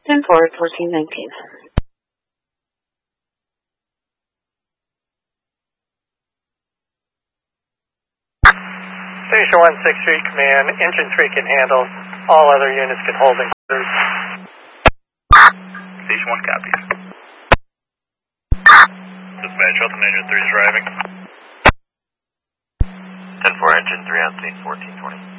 10-4, 1419. Station 1 Street Command, Engine 3 can handle. All other units can hold in quarters. Station 1 copies. Dispatch, Delta Engine 3 is driving. 10-4, Engine 3 on scene, 1420.